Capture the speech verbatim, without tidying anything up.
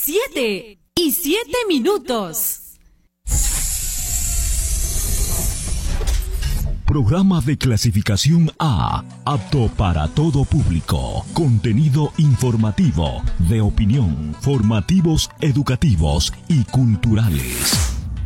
siete y siete minutos. Programa de clasificación A, apto para todo público. Contenido informativo, de opinión, formativos, educativos y culturales.